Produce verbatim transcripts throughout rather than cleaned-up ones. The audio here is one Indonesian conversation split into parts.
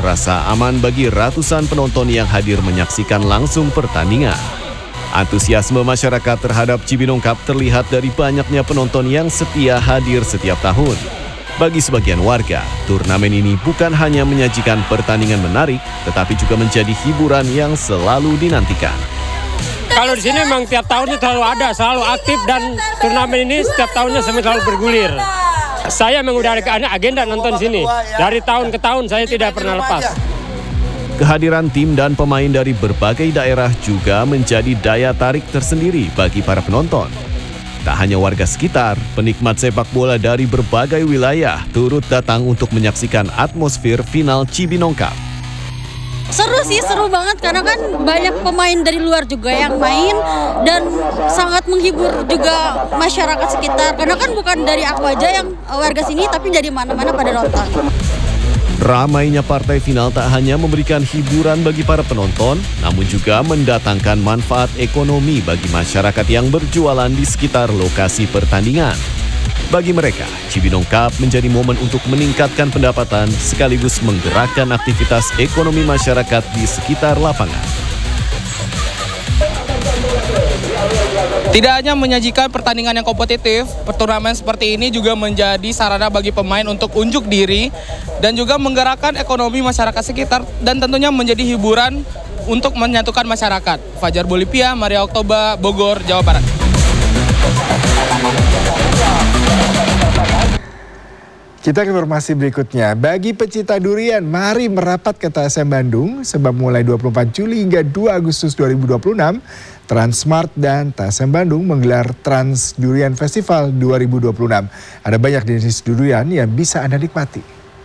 rasa aman bagi ratusan penonton yang hadir menyaksikan langsung pertandingan. Antusiasme masyarakat terhadap Cibinong Cup terlihat dari banyaknya penonton yang setia hadir setiap tahun. Bagi sebagian warga, turnamen ini bukan hanya menyajikan pertandingan menarik, tetapi juga menjadi hiburan yang selalu dinantikan. Kalau di sini memang tiap tahunnya selalu ada, selalu aktif, dan turnamen ini setiap tahunnya selalu bergulir. Saya memang udah ada agenda nonton sini. Dari tahun ke tahun saya tidak pernah lepas. Kehadiran tim dan pemain dari berbagai daerah juga menjadi daya tarik tersendiri bagi para penonton. Tak hanya warga sekitar, penikmat sepak bola dari berbagai wilayah turut datang untuk menyaksikan atmosfer final Cibinong Cup. Seru sih, seru banget karena kan banyak pemain dari luar juga yang main dan sangat menghibur juga masyarakat sekitar. Karena kan bukan dari aku aja yang warga sini, tapi dari mana-mana pada nonton. Ramainya partai final tak hanya memberikan hiburan bagi para penonton, namun juga mendatangkan manfaat ekonomi bagi masyarakat yang berjualan di sekitar lokasi pertandingan. Bagi mereka, Cibinong Cup menjadi momen untuk meningkatkan pendapatan sekaligus menggerakkan aktivitas ekonomi masyarakat di sekitar lapangan. Tidak hanya menyajikan pertandingan yang kompetitif, turnamen seperti ini juga menjadi sarana bagi pemain untuk unjuk diri dan juga menggerakkan ekonomi masyarakat sekitar dan tentunya menjadi hiburan untuk menyatukan masyarakat. Fajar Bolivia, Maria Oktober, Bogor, Jawa Barat. Kita ke informasi berikutnya. Bagi pecinta durian, mari merapat ke T S M Bandung sebab mulai dua puluh empat Juli hingga dua Agustus dua ribu dua puluh enam, Transmart dan T S M Bandung menggelar Trans Durian Festival dua ribu dua puluh enam. Ada banyak jenis durian yang bisa Anda nikmati.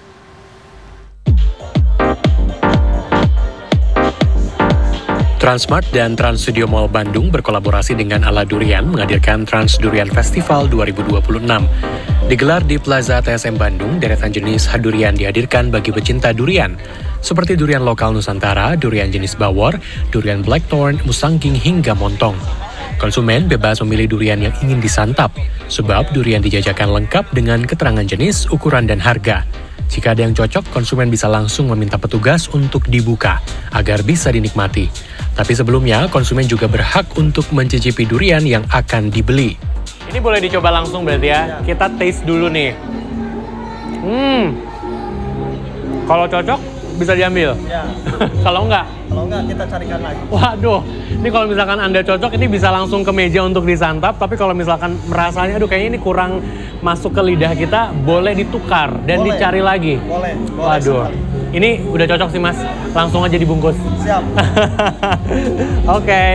Transmart dan Trans Studio Mall Bandung berkolaborasi dengan Ala Durian menghadirkan Trans Durian Festival dua ribu dua puluh enam. Digelar di Plaza T S M Bandung, deretan jenis durian dihadirkan bagi pecinta durian, seperti durian lokal Nusantara, durian jenis bawor, durian blackthorn, musangking, hingga montong. Konsumen bebas memilih durian yang ingin disantap, sebab durian dijajakan lengkap dengan keterangan jenis, ukuran, dan harga. Jika ada yang cocok, konsumen bisa langsung meminta petugas untuk dibuka, agar bisa dinikmati. Tapi sebelumnya, konsumen juga berhak untuk mencicipi durian yang akan dibeli. Ini boleh dicoba langsung berarti ya. Kita taste dulu nih. Hmm. Kalau cocok bisa diambil. Ya. Kalau enggak? Kalau enggak kita carikan lagi. Waduh. Ini kalau misalkan Anda cocok ini bisa langsung ke meja untuk disantap, tapi kalau misalkan merasanya aduh kayaknya ini kurang masuk ke lidah kita, boleh ditukar dan boleh. Dicari lagi. Boleh. boleh Waduh. Sekali. Ini udah cocok sih Mas. Langsung aja dibungkus. Siap. Oke. Okay.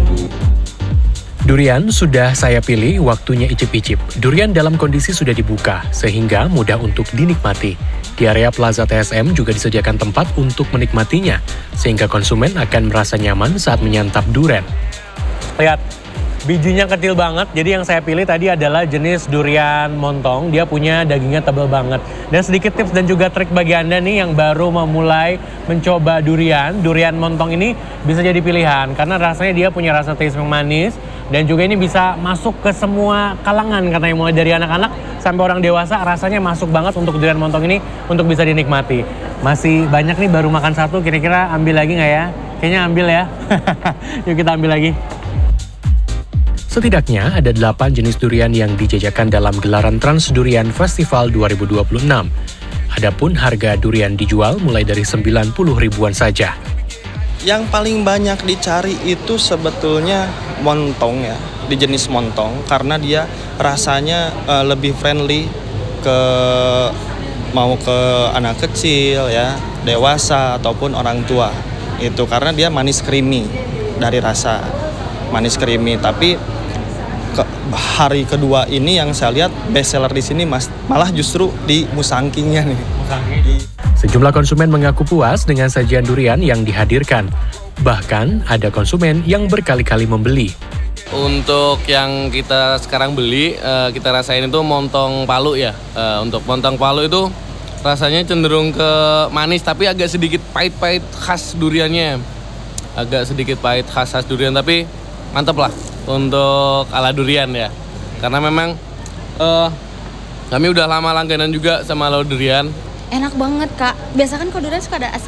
Durian sudah saya pilih, waktunya icip-icip. Durian dalam kondisi sudah dibuka, sehingga mudah untuk dinikmati. Di area Plaza T S M juga disediakan tempat untuk menikmatinya, sehingga konsumen akan merasa nyaman saat menyantap durian. Lihat, bijinya kecil banget, jadi yang saya pilih tadi adalah jenis durian montong. Dia punya dagingnya tebal banget. Dan sedikit tips dan juga trik bagi Anda nih yang baru memulai mencoba durian. Durian montong ini bisa jadi pilihan, karena rasanya dia punya rasa taste yang manis. Dan juga ini bisa masuk ke semua kalangan, katanya mulai dari anak-anak sampai orang dewasa rasanya masuk banget untuk durian montong ini untuk bisa dinikmati. Masih banyak nih baru makan satu, kira-kira ambil lagi nggak ya? Kayaknya ambil ya. Yuk kita ambil lagi. Setidaknya ada delapan jenis durian yang dijajakan dalam gelaran Trans Durian Festival dua ribu dua puluh enam. Adapun harga durian dijual mulai dari sembilan puluh ribuan saja. Yang paling banyak dicari itu sebetulnya montong ya, di jenis montong karena dia rasanya uh, lebih friendly ke mau ke anak kecil ya, dewasa ataupun orang tua. Itu karena dia manis creamy dari rasa manis creamy, tapi ke, hari kedua ini yang saya lihat best seller di sini mas, malah justru di musangkingnya nih. Musangking. Sejumlah konsumen mengaku puas dengan sajian durian yang dihadirkan. Bahkan ada konsumen yang berkali-kali membeli. Untuk yang kita sekarang beli, kita rasain itu montong Palu ya. Untuk montong Palu itu rasanya cenderung ke manis, tapi agak sedikit pahit-pahit khas duriannya. Agak sedikit pahit khas khas durian, tapi mantep lah untuk ala durian ya. Karena memang uh, kami udah lama langganan juga sama ala durian. Enak banget Kak. Biasa kan kalau durian suka ada